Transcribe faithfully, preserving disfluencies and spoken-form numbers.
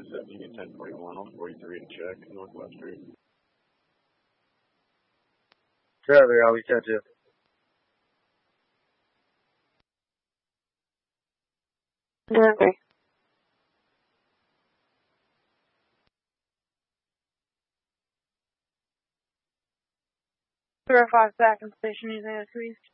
Highway seventeen, ten forty-one, on forty-three to check, Northwest Street. Trevor, I'll be catch you. Okay. Zero five back in station using a tweet.